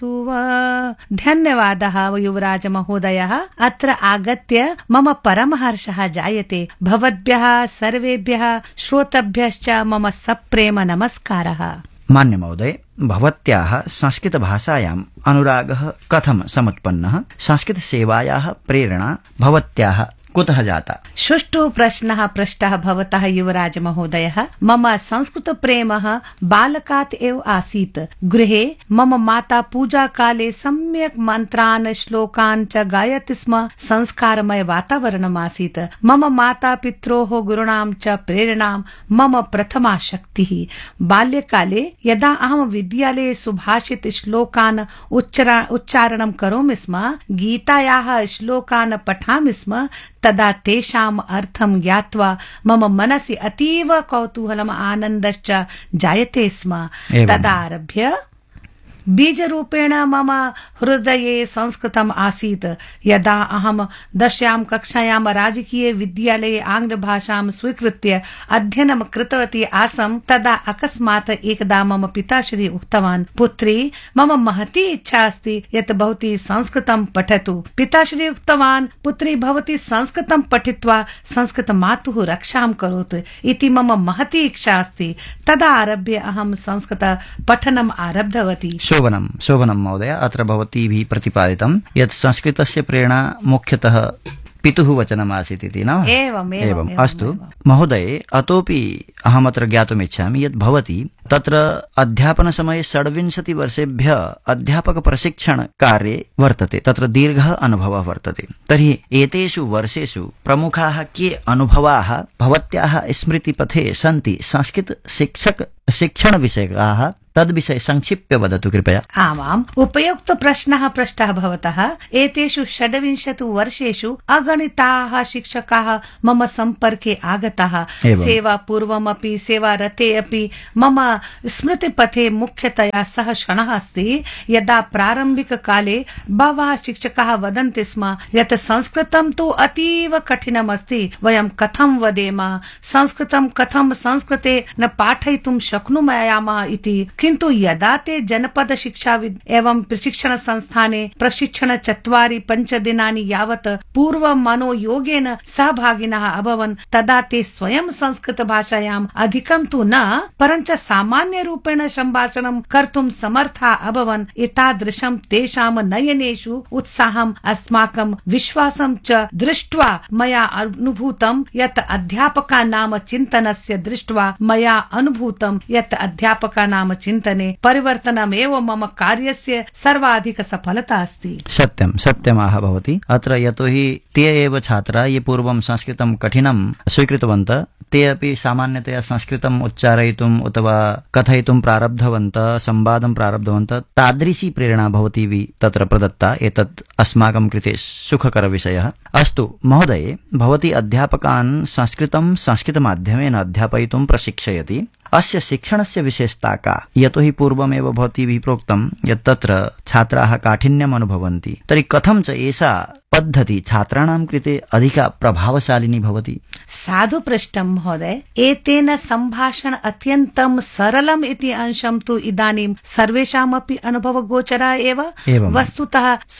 सुव। धन्यवादः युवराज महोदयः। अत्र आगत्य मम परमहर्षः जायते। भवद्भ्यः सर्वेभ्यः श्रोतभ्यश्च मम सप्रेम नमस्कारः। मान्य महोदय, भवत्याः संस्कृत भाषायाम् अनुरागः कथं समुत्पन्नः? संस्कृत सेवायाः प्रेरणा भवत्याः कुतः जाता? सुष्ठु प्रश्नः पृष्टः भवतः युवराज महोदयः। मम संस्कृत प्रेमः बालकात् एव आसीत्। गृहे मम माता पूजा काले सम्यक् मन्त्रान् श्लोकान् च गायति स्म। संस्कारमय वातावरणम् आसीत्। मम माता पित्रोः गुरूणां च प्रेरणां मम प्रथमा शक्तिः। बाल्यकाले यदा अहं विद्यालये सुभाषित श्लोकान् उच्चारणं करोमि स्म, गीतायाः श्लोकान् पठामि स्म, तदा तेषाम् अर्थं ज्ञात्वा मम मनसि अतीव कौतूहलम् आनन्दश्च जायते स्म। तदारभ्य बीजरूपेण मम हृदये संस्कृतम् आसीत्। यदा अहं 10ां कक्षायां राजकीय विद्यालये आङ्ग्लभाषां स्वीकृत्य अध्ययनं कृतवती आसम्, तदा अकस्मात् एकदा मम पिताश्री उक्तवान्, पुत्री, मम महती इच्छा अस्ति यत् भवती संस्कृतं पठतु। पिताश्री उक्तवान्, पुत्री, भवती संस्कृतं पठित्वा संस्कृत मातुः रक्षां करोतु इति मम महती इच्छा अस्ति। तदा आरभ्य अहं संस्कृत पठनम् आरब्धवती। शोभनं महोदय, अत्र भवतीभिः प्रतिपादितं यत् संस्कृतस्य प्रेरणा मुख्यतः पितुः वचनमासीत् इति न? एवम् अस्तु महोदय, अतोपि अहमत्र ज्ञातुमिच्छामि यत् भवती तत्र अध्यापनसमये 26 वर्षेभ्यः अध्यापक प्रशिक्षण कार्ये वर्तते। तत्र दीर्घः अनुभवः वर्तते। तर्हि एतेषु वर्षेषु प्रमुखाः के अनुभवाः भवत्याः स्मृतिपथे सन्ति संस्कृत शिक्षण विषयकाः? तद्विषये संक्षिप्य वदतु कृपया। आमाम्, उपयुक्त प्रश्नः पृष्टः भवतः। एतेषु 26 वर्षेषु अगणिताः शिक्षकाः मम सम्पर्के आगताः। सेवा पूर्वमपि सेवारते अपि मम स्मृतिपथे मुख्यतया सः क्षणः अस्ति यदा प्रारम्भिककाले बहवः शिक्षकाः वदन्ति स्म यत् संस्कृतं तु अतीव कठिनमस्ति, वयं कथं वदेम, संस्कृतं कथं संस्कृते न पाठयितुं शक्नुमः इति। किन्तु यदा ते जनपद शिक्षा एवं प्रशिक्षण संस्थाने प्रशिक्षण 4-5 दिनानि यावत् पूर्व मनोयोगेन सहभागिनः अभवन्, तदा ते स्वयं संस्कृत भाषायाम् अधिकं तु न, परञ्च सामान्य रूपेण सम्भाषणं कर्तुं समर्था अभवन्। एतादृशं तेषां नयनेषु उत्साहम् अस्माकं विश्वासं च दृष्ट्वा मया अनुभूतं यत् अध्यापकानां चिन्तनस्य दृष्ट्वा मया अनुभूतं यत् अध्यापकानां चिन्तने परिवर्तनमेव मम कार्यस्य सर्वाधिक सफलता अस्ति। सत्यमाह भवति। अत्र यतोहि ते एव छात्रा ये पूर्वं संस्कृतं कठिनं स्वीकृतवन्तः, ते अपि सामान्यतया संस्कृतम् उच्चारयितुम् अथवा कथयितुं प्रारब्धवन्तः, संवादं प्रारब्धवन्तः। तादृशी प्रेरणा भवतीभिः तत्र प्रदत्ता। एतत् अस्माकं कृते सुखकरविषयः। अस्तु महोदये, भवती अध्यापकान् संस्कृतं संस्कृतमाध्यमेन अध्यापयितुं प्रशिक्षयति। अस्य शिक्षणस्य विशेषता का? यतोहि पूर्वमेव भवतीभिः प्रोक्तं यत् तत्र छात्राः काठिन्यम् अनुभवन्ति, तर्हि कथं च एषा पद्धति छात्राणां कृते अधिका प्रभावशालिनी भवति? साधु पृष्टं महोदय। एतेन सम्भाषण अत्यन्तं सरलम् इति अंशं तु इदानीं सर्वेषामपि अनुभवगोचरः एव। वस्तुतः